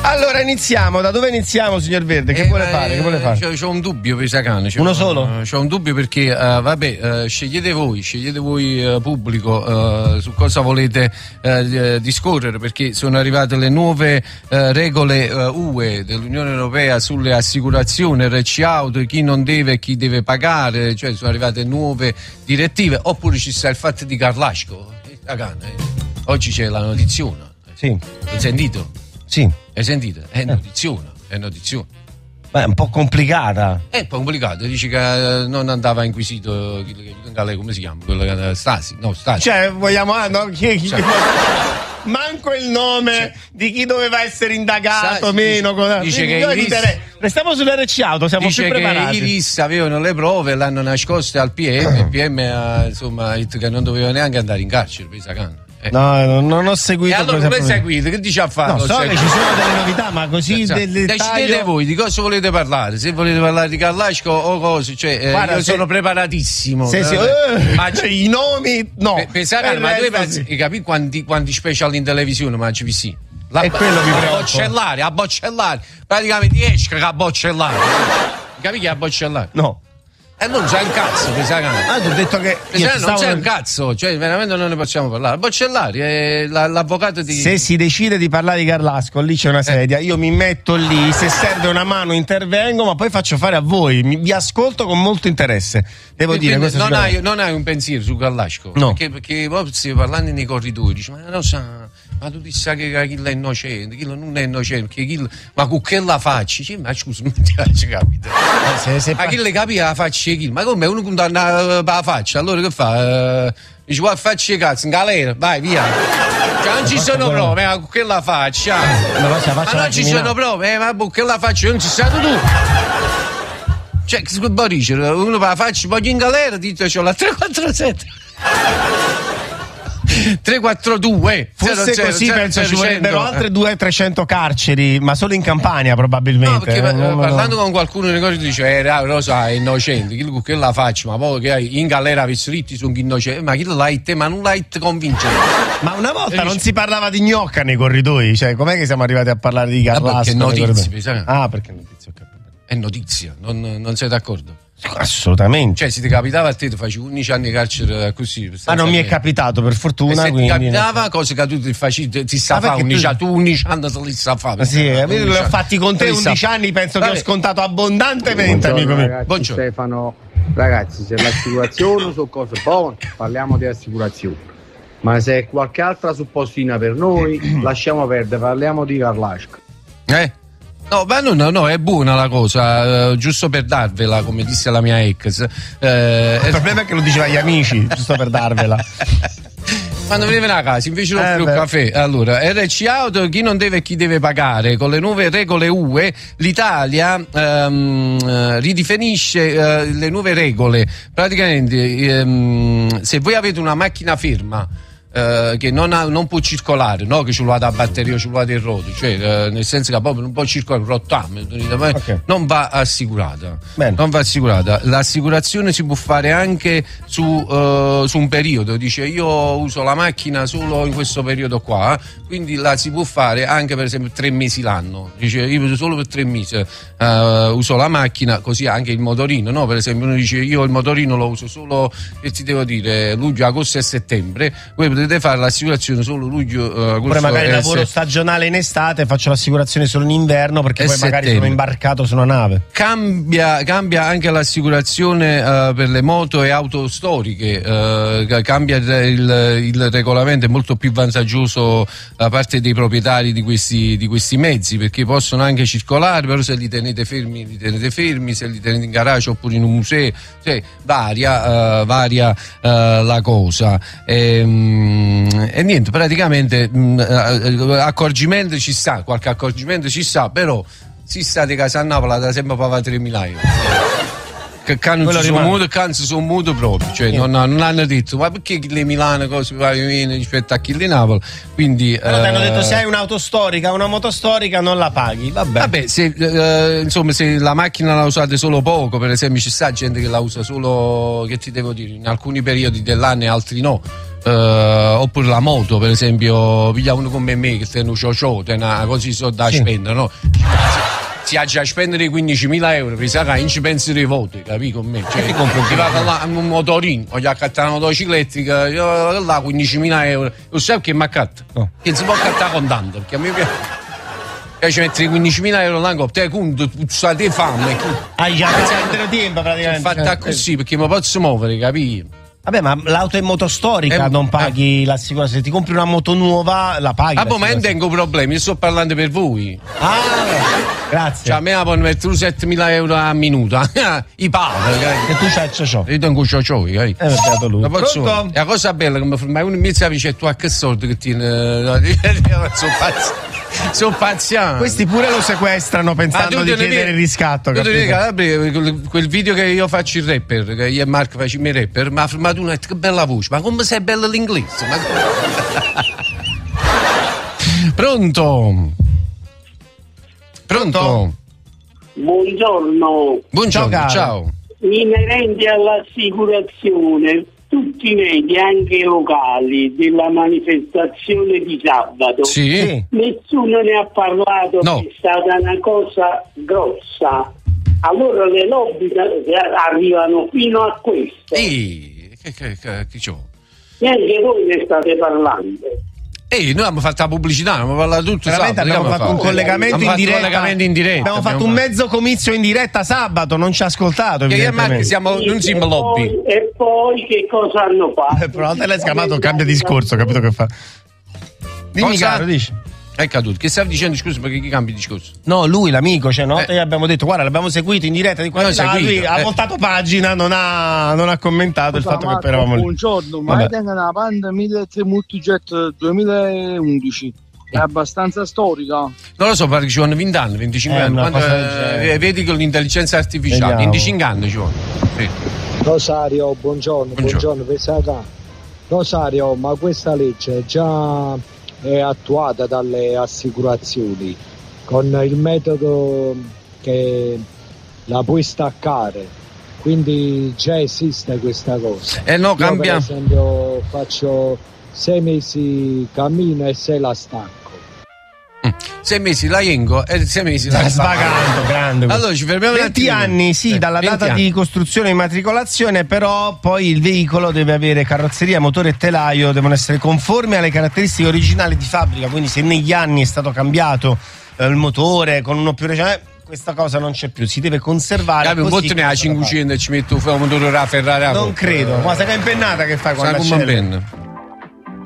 Allora iniziamo, da dove iniziamo, signor Verde? Che vuole fare? C'ho un dubbio per Sacano. Uno solo? C'ho un dubbio perché, scegliete voi pubblico, su cosa volete discorrere, perché sono arrivate le nuove regole UE dell'Unione Europea sulle assicurazioni, RC Auto, chi non deve e chi deve pagare, cioè sono arrivate nuove direttive, oppure ci sta il fatto di Carlasco. Oggi c'è la notiziona. Sì. Hai sentito? Sì. Hai sentito? È notiziona. Beh, è un po' complicata. È un po' complicato, dici che non andava inquisito, come si chiama? Quello che Stasi. Cioè, vogliamo. Manco il nome di chi doveva essere indagato, meno. Dice che restiamo sull'RC Auto, siamo più preparati. Che i RIS avevano le prove, l'hanno nascoste al PM, il PM ha detto che non doveva neanche andare in carcere per Sacano. No, non ho seguito. E allora come seguite? Che dice a fare? No, so che ci sono delle novità, ma così del dettaglio. Decidete voi di cosa volete parlare. Se volete parlare di Carlasco o cose, guarda, io sono preparatissimo. Ma i nomi, no. Pensare, ma tu pensi, capi quanti special in televisione mangi sì? E quello mi preoccupa. A boccellare. Praticamente esce a boccellare. Capi che è a boccellare? No. Non c'è un cazzo, ti ho detto che non c'è un cazzo, cioè veramente non ne possiamo parlare. Bocellari è l'avvocato di. Se si decide di parlare di Carlasco, lì c'è una sedia, io mi metto lì, se serve una mano intervengo, ma poi faccio fare a voi, vi ascolto con molto interesse. Devo dire, non hai un pensiero su Carlasco? No. Perché poi stiamo parlando nei corridoi, dici, ma tu sai che chi è innocente, chi non è innocente, ma con che la faccia? Ma scusa, non ti faccio capire. Ma chi le capisce la faccia? Ma come uno condanna la faccia? Allora che fa? Dice, qua faccia cazzo, in galera, vai via. Cioè, non ci sono prove, ma con che la faccia? Ma non ci sono prove, ma con che la faccia? Non ci sei stato tu. Cioè, che si può dire? Uno la faccia, poi in galera, dite, c'ho la 347. 342 fosse 00, così 0, penso 0, ci vorrebbero 100. altre 200-300 carceri, ma solo in Campania probabilmente. No, perché parlando con qualcuno nei corridoi dice Rosa è innocente, che la faccio, ma poi che in galera avessi ritti sono innocente, ma chi l'hai te, ma non l'hai convincente. Ma una volta non si parlava di gnocca nei corridoi, cioè com'è che siamo arrivati a parlare di Carlasco? Perché notizie, perché notizie, ho capito. È notizia, non sei d'accordo? Assolutamente. Cioè, se ti capitava a te, ti facevi 11 anni di carcere così. Ma non mi è capitato, per fortuna. Se ti capitava, cose che tu ti sa fare 11 anni, tu 11 anni te li sa fare. Sì, li ho fatti con te 11 anni, penso che ho scontato abbondantemente, amico mio. Ragazzi, Stefano, ragazzi, se l'assicurazione sono cose buone, parliamo di assicurazione. Ma se è qualche altra suppostina per noi, lasciamo perdere, parliamo di Carlasco. No, ma no, è buona la cosa, giusto per darvela, come disse la mia ex. Il problema è che lo diceva agli amici, giusto per darvela. Quando venivano a casa, invece non più caffè. Allora, RC Auto, chi non deve e chi deve pagare. Con le nuove regole UE, l'Italia ridefinisce le nuove regole. Praticamente, se voi avete una macchina ferma, che non può circolare, no? Che ci vuole da batteria o ci vuole del roto, cioè nel senso che proprio non può circolare, rottame, non va assicurata. Non va assicurata. L'assicurazione si può fare anche su un periodo, dice io uso la macchina solo in questo periodo qua, quindi la si può fare anche per esempio 3 mesi l'anno, dice io uso solo per 3 mesi uso la macchina, così anche il motorino, no? Per esempio uno dice io il motorino lo uso solo, che ti devo dire, luglio, agosto e settembre, voi potete fare l'assicurazione solo luglio, agosto. Oppure magari lavoro stagionale in estate, faccio l'assicurazione solo in inverno perché poi magari sono imbarcato su una nave. Cambia anche l'assicurazione per le moto e auto storiche, cambia il regolamento, è molto più vantaggioso da parte dei proprietari di questi mezzi, perché possono anche circolare, però se li tenete fermi, se li tenete in garage oppure in un museo, cioè varia la cosa. E niente, praticamente accorgimento ci sta, qualche accorgimento ci sta, però si sta di casa a Napoli da sempre pagare 3.000 euro. Che sono muto proprio, cioè non hanno detto ma perché le Milano cose paghi meno rispetto a chi di Napoli, quindi però ti hanno detto se hai un'auto storica, una moto storica non la paghi, vabbè se insomma se la macchina la usate solo poco, per esempio ci sta gente che la usa solo, che ti devo dire, in alcuni periodi dell'anno e altri no, Oppure la moto, per esempio, piglia uno come me che tiene un ciò, così so da spendere, no? Si ha già a spendere 15.000 euro, mi sa che non ci pensi dei voti, capi con me? Cioè, ti va là un motorino, voglio accattare una motociclettica, io là 15.000 euro, lo sai che mi accatta? No. Che non si può accattare con tanto, perché a me piace mettere 15.000 euro là, te conto, tu sai di fame. Hai già perso tempo praticamente. Fatta così, perché mi posso muovere, capi? Vabbè, ma l'auto è moto storica, non paghi l'assicurazione. Se ti compri una moto nuova, la paghi. Ah, ma non tengo problemi, io sto parlando per voi. Ah, grazie. Cioè, a me la puoi mettere 7.000 euro a minuto. I paghi. E tu c'hai ciò. Io tengo ciò, capi? Beato lui. È la cosa bella che mi fa, ma uno mi dice, tu a che soldi che tiene? Sono pazziano. Questi pure lo sequestrano pensando di chiedere il riscatto. Quel video che io faccio il rapper, che io e Marco facciamo i rapper, mi ha fermato uno e ha detto che bella voce, ma come sei bella l'inglese? Pronto? Buongiorno, ciao. Inerenti all'assicurazione, tutti i media, anche locali, della manifestazione di sabato, sì. Nessuno ne ha parlato, no. È stata una cosa grossa. Allora le lobby arrivano fino a questo. Che c'ho? Neanche voi ne state parlando. Noi abbiamo fatto la pubblicità, abbiamo parlato tutto veramente sabato. Abbiamo fatto un collegamento in diretta. Abbiamo fatto un mezzo comizio in diretta sabato, non ci ha ascoltato. Che io e Marco non siamo lobby. E poi che cosa hanno fatto? Però te l'hai scamato, cambia discorso, capito che fa? Dimmi, caro, dici. È caduto. Che stavi dicendo, scusa, perché chi cambi discorso? No, lui, l'amico, cioè, no? Abbiamo detto, guarda, l'abbiamo seguito in diretta di qua e là, lui ha voltato pagina, non ha commentato il fatto che eravamo lì. Buongiorno, ma tengo una Panda 1300 Multijet 2011. È abbastanza storica. Non lo so, perché ci vogliono 20 anni, 25 anni. Vedi con l'intelligenza artificiale, 25 anni ci vogliono. Sì. Rosario, buongiorno, Pesata. Rosario, ma questa legge già è attuata dalle assicurazioni con il metodo che la puoi staccare, quindi già esiste questa cosa. No, cambia. Per esempio faccio 6 mesi cammino e 6 la stacco. 6 mesi la yengo e 6 mesi la svagando, grande. Allora ci fermiamo 20 anni, sì, dalla data di costruzione e immatricolazione, però poi il veicolo deve avere carrozzeria, motore e telaio, devono essere conformi alle caratteristiche originali di fabbrica, quindi se negli anni è stato cambiato il motore con uno più recente, questa cosa non c'è più, si deve conservare. Un botto ne ha 500 e ci metto un motore a Ferrari. Non credo, ma sai che è impennata che fai quando acceleri?